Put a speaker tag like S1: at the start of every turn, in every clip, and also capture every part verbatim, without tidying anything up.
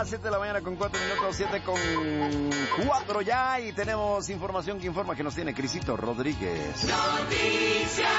S1: las siete de la mañana con cuatro minutos, siete con cuatro ya, y tenemos información que informa que nos tiene Crisito Rodríguez.
S2: Noticias.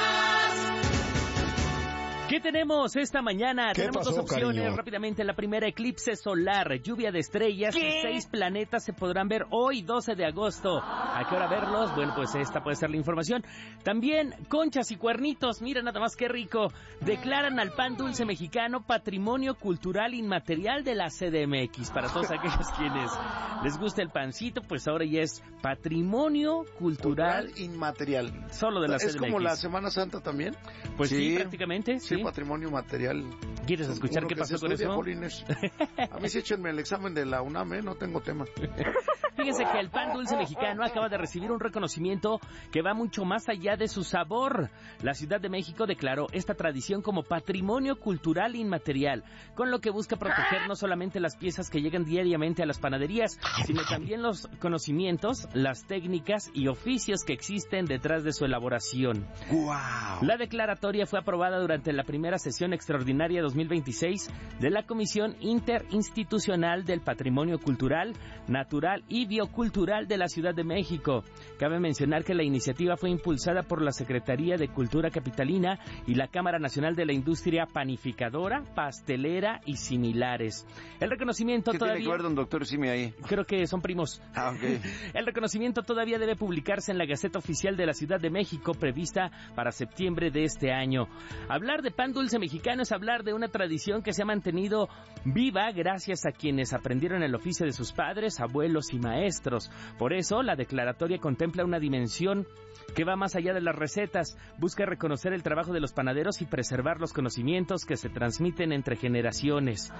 S3: ¿Qué tenemos esta mañana?
S4: ¿Qué
S3: Tenemos
S4: pasó,
S3: dos opciones
S4: cariño?
S3: rápidamente. La primera, eclipse solar, lluvia de estrellas.
S2: ¿Qué?
S3: Y seis planetas se podrán ver hoy, doce de agosto. ¿A qué hora verlos? Bueno, pues esta puede ser la información. También, conchas y cuernitos. Mira nada más qué rico. Declaran al pan dulce mexicano Patrimonio Cultural Inmaterial de la C D M X. Para todos aquellos quienes les gusta el pancito, pues ahora ya es Patrimonio Cultural,
S4: Cultural inmaterial.
S3: solo de la
S4: ¿Es
S3: C D M X.
S4: como la Semana Santa también?
S3: Pues sí,
S1: Sí.
S3: prácticamente, sí.
S4: Sí, patrimonio material.
S3: ¿Quieres escuchar
S4: Uno
S3: qué
S4: que
S3: pasó
S4: se
S3: con
S4: estudia,
S3: eso?
S4: Polines. A mí sí échenme el examen de la UNAM, ¿eh? No tengo tema.
S3: Fíjense que el pan dulce mexicano acaba de recibir un reconocimiento que va mucho más allá de su sabor. La Ciudad de México declaró esta tradición como Patrimonio Cultural Inmaterial, con lo que busca proteger no solamente las piezas que llegan diariamente a las panaderías, sino también los conocimientos, las técnicas y oficios que existen detrás de su elaboración.
S1: ¡Wow!
S3: La declaratoria fue aprobada durante la primera sesión extraordinaria dos mil veintiséis de la Comisión Interinstitucional del Patrimonio Cultural, Natural y Biocultural de la Ciudad de México. Cabe mencionar que la iniciativa fue impulsada por la Secretaría de Cultura Capitalina y la Cámara Nacional de la Industria Panificadora, Pastelera y similares. El reconocimiento
S1: ¿Qué
S3: todavía...
S1: tiene que ver, don doctor Simi, ahí?
S3: Creo que son primos.
S1: Ah, ok.
S3: El reconocimiento todavía debe publicarse en la Gaceta Oficial de la Ciudad de México, prevista para septiembre de este año. Hablar de pan dulce mexicano es hablar de una tradición que se ha mantenido viva gracias a quienes aprendieron el oficio de sus padres, abuelos y maestros. Por eso, la declaratoria contempla una dimensión que va más allá de las recetas, busca reconocer el trabajo de los panaderos y preservar los conocimientos que se transmiten entre generaciones.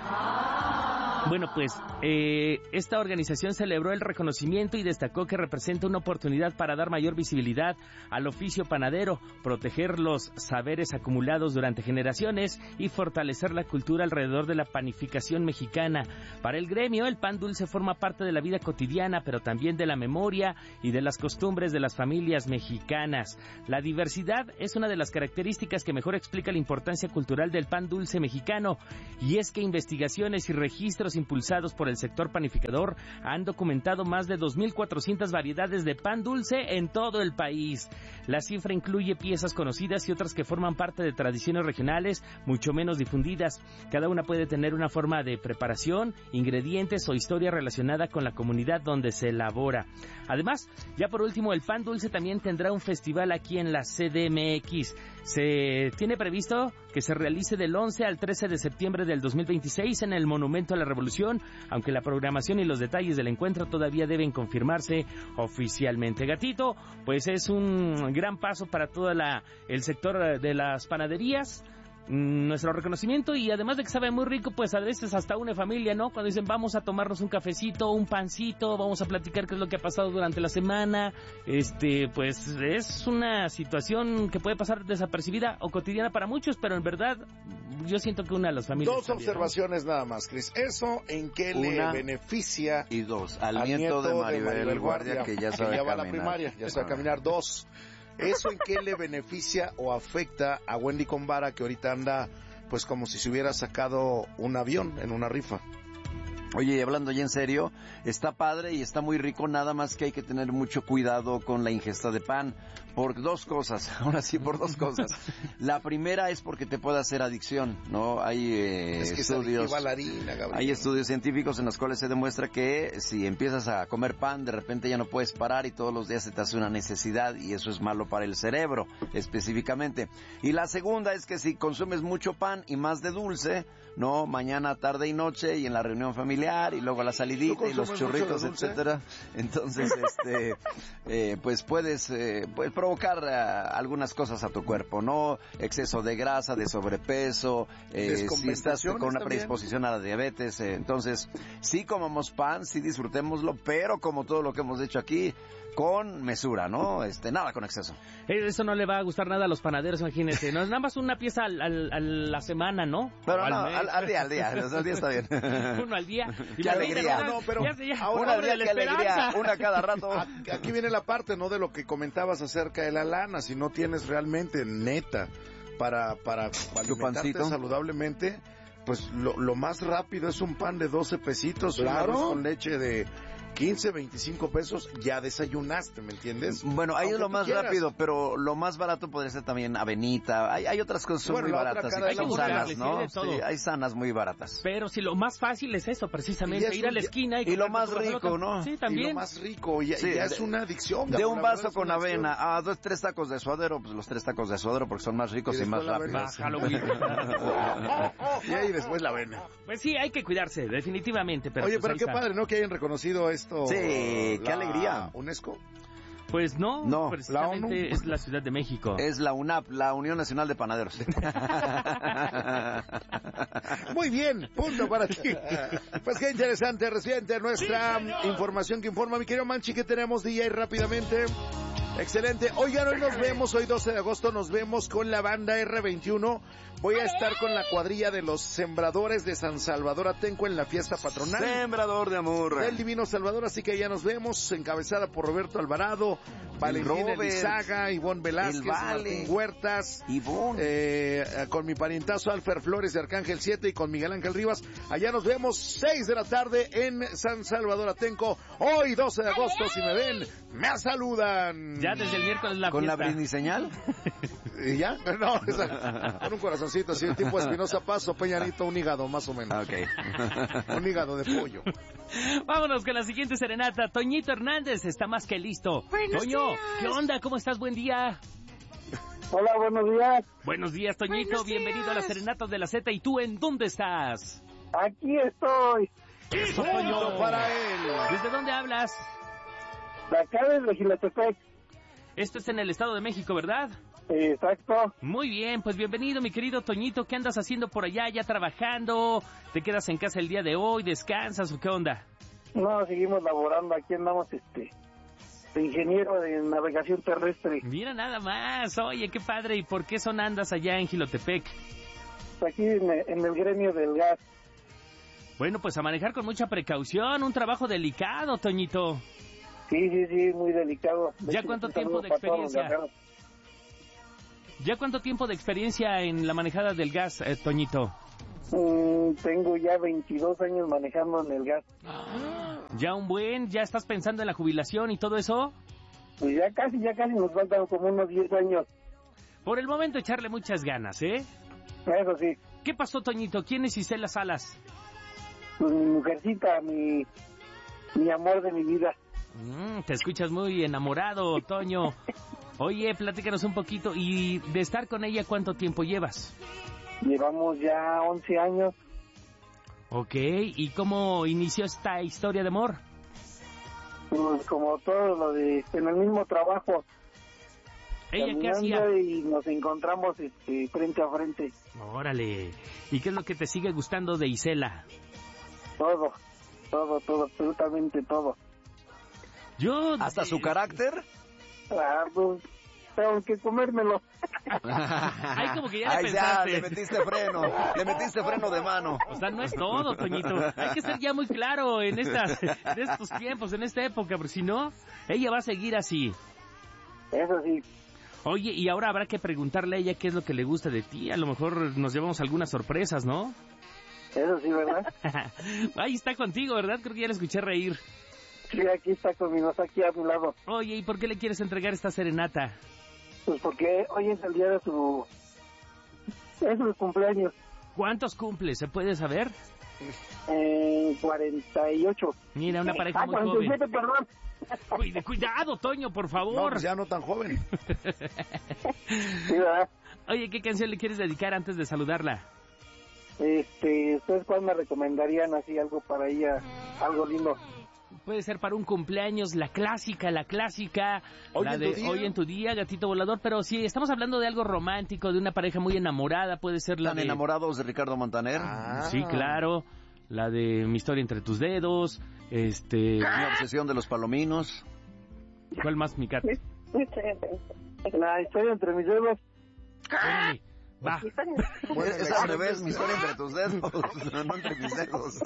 S3: Bueno, pues eh, esta organización celebró el reconocimiento y destacó que representa una oportunidad para dar mayor visibilidad al oficio panadero, proteger los saberes acumulados durante generaciones y fortalecer la cultura alrededor de la panificación mexicana. Para el gremio, el pan dulce forma parte de la vida cotidiana, pero también de la memoria y de las costumbres de las familias mexicanas. La diversidad es una de las características que mejor explica la importancia cultural del pan dulce mexicano, y es que investigaciones y registros impulsados por el sector panificador han documentado más de dos mil cuatrocientas variedades de pan dulce en todo el país. La cifra incluye piezas conocidas y otras que forman parte de tradiciones regionales mucho menos difundidas. Cada una puede tener una forma de preparación, ingredientes o historia relacionada con la comunidad donde se elabora. Además, ya por último, el pan dulce también tendrá un festival aquí en la C D M X. Se tiene previsto que se realice del once al trece de septiembre del dos mil veintiséis en el Monumento a la Revolución, aunque la programación y los detalles del encuentro todavía deben confirmarse oficialmente. Gatito, pues es un gran paso para todo la, el sector de las panaderías. Nuestro reconocimiento, y además de que sabe muy rico, pues a veces hasta une familia, ¿no? Cuando dicen vamos a tomarnos un cafecito, un pancito, vamos a platicar qué es lo que ha pasado durante la semana, este, pues es una situación que puede pasar desapercibida o cotidiana para muchos, pero en verdad yo siento que una de las familias...
S4: Dos
S3: también,
S4: observaciones, ¿no? Nada más, Cris. ¿Eso en qué
S1: Una
S4: le beneficia?
S1: Y dos, al,
S4: al
S1: nieto,
S4: nieto
S1: de Maribel,
S4: de Maribel
S1: Guardia,
S4: Guardia,
S1: que ya sabe
S4: que ya va a
S1: caminar.
S4: la primaria, ya sabe caminar. Dos, ¿eso en qué le beneficia o afecta a Wendy Combara, que ahorita anda pues como si se hubiera sacado un avión en una rifa?
S1: Oye, y hablando ya en serio, está padre y está muy rico, nada más que hay que tener mucho cuidado con la ingesta de pan, por dos cosas, ahora sí, por dos cosas. La primera es porque te puede hacer adicción, ¿no? Hay eh,
S4: es que
S1: estudios,
S4: es la harina,
S1: hay estudios científicos en los cuales se demuestra que si empiezas a comer pan, de repente ya no puedes parar y todos los días se te hace una necesidad, y eso es malo para el cerebro, específicamente. Y la segunda es que si consumes mucho pan y más de dulce, ¿no? Mañana, tarde y noche, y en la reunión familiar, y luego la salidita y los churritos, etcétera. Entonces, este, eh, pues puedes, eh, puedes provocar uh, algunas cosas a tu cuerpo, ¿no? Exceso de grasa, de sobrepeso, eh, si estás con una predisposición a la diabetes. Eh, entonces, sí comamos pan, sí disfrutémoslo, pero como todo lo que hemos dicho aquí, con mesura, ¿no? Este, nada con exceso.
S3: Eso no le va a gustar nada a los panaderos, imagínense. No es nada más una pieza al, al, a la semana, ¿no?
S1: Pero
S3: al
S1: no, al, al día, al día, al día está bien.
S3: Uno al día.
S1: Y qué alegría.
S4: No, pero
S3: ya, ya,
S4: ahora
S1: una día, qué alegría, una cada rato.
S4: Aquí viene la parte, ¿no? De lo que comentabas acerca de la lana. Si no tienes realmente neta para, para alimentarte saludablemente, pues lo, lo más rápido es un pan de doce pesitos,
S2: Claro.
S4: un arroz con leche de quince, veinticinco pesos, ya desayunaste, ¿me entiendes?
S1: Bueno, ahí
S4: Aunque
S1: es lo
S4: tú
S1: más
S4: quieras.
S1: rápido, pero lo más barato podría ser también avenita. Hay, hay otras cosas
S4: Bueno,
S1: muy
S4: la otra
S1: baratas
S4: cara
S1: y
S4: de
S1: que
S4: la
S1: son
S4: moneda.
S1: sanas,
S3: Sí,
S1: ¿no?
S3: de todo.
S1: Sí, hay sanas muy baratas.
S3: Pero si lo más fácil es eso, precisamente,
S4: Y es
S3: ir a
S4: un-
S3: la esquina y,
S1: y lo
S3: comer
S1: más
S3: tu
S1: rico,
S3: pelota.
S1: ¿no?
S3: Sí,
S4: Y
S3: también.
S4: lo más rico, ya,
S1: Sí,
S4: ya
S1: de-
S4: es una adicción.
S1: De
S4: Gabo,
S1: un
S4: la
S1: vaso
S4: verdad es
S1: con
S4: una adicción.
S1: avena a dos, tres tacos de suadero, pues los tres tacos de suadero porque son más ricos
S4: Y
S1: y, más
S4: después la
S1: rápidos.
S3: avena. Halloween.
S4: Y ahí después la avena.
S3: Pues sí, hay que cuidarse, definitivamente. Pero
S4: Oye,
S3: pues
S4: pero
S3: ahí
S4: qué
S3: está.
S4: padre, ¿no? Que hayan reconocido esto.
S1: Sí, qué
S4: la
S1: alegría.
S4: UNESCO.
S3: Pues no,
S1: No,
S3: precisamente
S4: la ONU.
S3: es la Ciudad de México.
S1: Es la UNAP, la Unión Nacional de Panaderos.
S4: Muy bien, punto para ti. Pues qué interesante, reciente nuestra información que informa. Mi querido Manchi, ¿qué tenemos, D J, rápidamente? Excelente. Oigan, hoy nos vemos, hoy doce de agosto nos vemos con la banda erre veintiuno. Voy a estar con la cuadrilla de los Sembradores de San Salvador Atenco en la fiesta patronal
S1: Sembrador de amor.
S4: del Divino Salvador, así que ya nos vemos, encabezada por Roberto Alvarado, Valentín
S1: Robert,
S4: Elizaga, Ivonne Velázquez,
S1: el Vale.
S4: Martín Huertas,
S1: Ivonne.
S4: eh, con mi parientazo Alfer Flores de Arcángel siete y con Miguel Ángel Rivas. Allá nos vemos seis de la tarde en San Salvador Atenco. Hoy doce de agosto, si me ven, me saludan.
S3: Ya desde el miércoles la
S1: ¿Con la
S3: fiesta.
S1: Britney señal?
S4: ¿Y ya? No, esa- con un corazoncito así, tipo Espinosa Paso, Peñanito, un hígado más o menos.
S1: Ok.
S4: Un hígado de pollo.
S3: Vámonos con la siguiente serenata. Toñito Hernández está más que listo. Toño, ¿qué onda? ¿Cómo estás? Buen día.
S2: Hola, buenos días.
S3: Buenos días, Toñito. Bienvenido a las serenatas de la Z. ¿Y tú en dónde estás?
S2: Aquí estoy.
S3: Eso,
S4: Punto para él.
S3: ¿Desde dónde hablas?
S2: De acá de Gilatepec.
S3: Esto es en el Estado de México, ¿verdad?
S2: Exacto.
S3: Muy bien, pues bienvenido, mi querido Toñito. ¿Qué andas haciendo por allá, ya trabajando? ¿Te quedas en casa el día de hoy? ¿Descansas o qué onda?
S2: No, seguimos laborando. Aquí andamos, este, de ingeniero de navegación terrestre.
S3: Mira nada más. Oye, qué padre. ¿Y por qué son andas allá en Gilotepec?
S2: Aquí en, en el gremio del gas.
S3: Bueno, pues a manejar con mucha precaución. Un trabajo delicado, Toñito.
S2: Sí, sí, sí, muy delicado. De
S3: ¿Ya
S2: hecho,
S3: cuánto
S2: un
S3: tiempo
S2: saludo
S3: de
S2: para todos los
S3: experiencia?
S2: guerreros.
S3: ¿Ya cuánto tiempo de experiencia en la manejada del gas, eh, Toñito?
S2: Mm, tengo ya veintidós años manejando en el gas.
S3: ¿Ya un buen? ¿Ya estás pensando en la jubilación y todo eso?
S2: Pues ya casi, ya casi nos faltan como unos diez años.
S3: Por el momento echarle muchas ganas, ¿eh?
S2: Eso sí.
S3: ¿Qué pasó, Toñito? ¿Quién es Isela Salas?
S2: Pues mi mujercita, mi, mi amor de mi vida.
S3: Mm, te escuchas muy enamorado, Toño. Oye, platícanos un poquito. ¿Y de estar con ella cuánto tiempo llevas?
S2: Llevamos ya once años.
S3: Ok, ¿y cómo inició esta historia de amor?
S2: Pues como todo lo de en el mismo trabajo,
S3: ¿Ella qué hacía?
S2: caminando y nos encontramos este, frente a frente.
S3: Órale. ¿Y qué es lo que te sigue gustando de Isela?
S2: Todo, todo, todo, absolutamente todo.
S3: Yo...
S1: ¿Hasta su carácter?
S2: Ah, pues, tengo que comérmelo.
S3: Ay, como que ya le
S1: Ay, ya,
S3: pensaste.
S1: le metiste freno, le metiste freno de mano.
S3: O sea, no es todo, Toñito. Hay que ser ya muy claro en estas, en estos tiempos, en esta época, porque si no, ella va a seguir así.
S2: Eso sí.
S3: Oye, y ahora habrá que preguntarle a ella qué es lo que le gusta de ti. A lo mejor nos llevamos algunas sorpresas, ¿no?
S2: Eso sí, ¿verdad?
S3: Ahí está contigo, ¿verdad? Creo que ya le escuché reír.
S2: Sí, aquí está conmigo, está aquí a mi lado.
S3: Oye, ¿y por qué le quieres entregar esta serenata?
S2: Pues porque hoy es el día de su... es su cumpleaños.
S3: ¿Cuántos cumples? ¿Se puede saber?
S2: Eh, cuarenta y ocho.
S3: Mira, una pareja
S2: Ah,
S3: muy
S2: cuarenta y
S3: joven.
S2: siete, perdón.
S3: Cuide- cuidado, Toño, por
S4: No,
S3: favor.
S4: pues ya no tan joven.
S2: Sí, ¿verdad?
S3: Oye, ¿qué canción le quieres dedicar antes de saludarla?
S2: Este, ¿ustedes cuál me recomendarían así algo para ella, algo lindo?
S3: Puede ser para un cumpleaños, la clásica, la clásica,
S4: Hoy
S3: la
S4: en
S3: de
S4: tu día.
S3: Hoy en tu día, Gatito Volador, pero si estamos hablando de algo romántico, de una pareja muy enamorada, puede ser la
S1: ¿Están
S3: de...
S1: enamorados de Ricardo Montaner?
S4: Ah.
S3: Sí, claro, la de Mi historia entre tus dedos, este...
S1: La obsesión de los palominos.
S3: ¿Cuál más, mi cat?
S2: La historia entre mis dedos.
S3: Órale, va.
S1: Bueno, es al revés, mi historia entre tus dedos, no entre mis dedos.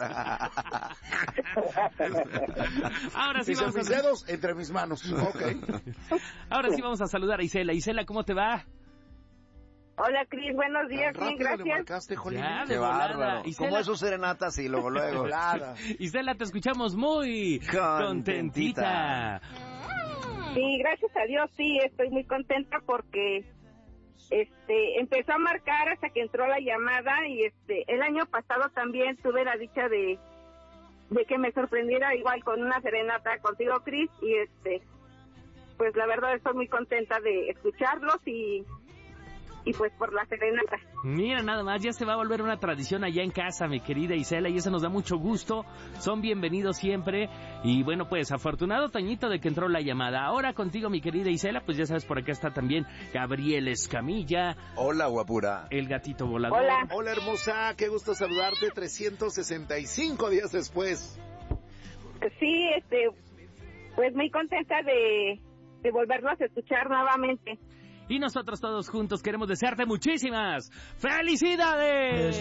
S3: Ahora sí
S4: Dice,
S3: vamos
S4: mis
S3: a...
S4: dedos entre mis manos. Ok.
S3: Ahora sí vamos a saludar a Isela. Isela, ¿cómo te va?
S5: Hola, Cris, buenos días, bien, gracias.
S4: Le marcaste, Jolín.
S3: Ya,
S1: Qué
S3: de volada.
S1: bárbaro.
S3: Isela-
S1: Como esos serenatas y luego, luego.
S3: Isela, te escuchamos muy contentita.
S5: Sí, gracias a Dios, sí, estoy muy contenta porque este empezó a marcar hasta que entró la llamada y este el año pasado también tuve la dicha de de que me sorprendiera igual con una serenata contigo, Cris, y este pues la verdad estoy muy contenta de escucharlos y y pues por la serenata.
S3: Mira, nada más, ya se va a volver una tradición allá en casa, mi querida Isela, y eso nos da mucho gusto. Son bienvenidos siempre. Y bueno, pues afortunado, Toñito, de que entró la llamada. Ahora contigo, mi querida Isela, pues ya sabes, por acá está también Gabriel Escamilla.
S1: Hola, guapura.
S3: El gatito volador.
S5: Hola.
S4: Hola, hermosa, qué gusto saludarte trescientos sesenta y cinco días después.
S5: Sí, este pues muy contenta de de volverlos a escuchar nuevamente.
S3: Y nosotros todos juntos queremos desearte muchísimas felicidades.